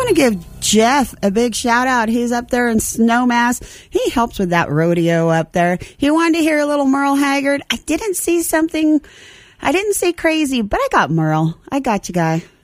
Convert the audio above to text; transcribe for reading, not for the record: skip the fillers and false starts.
want to give Jeff a big shout out. He's up there in Snowmass. He helps with that rodeo up there. He wanted to hear a little Merle Haggard. I didn't see crazy, but I got Merle. I got you, guy.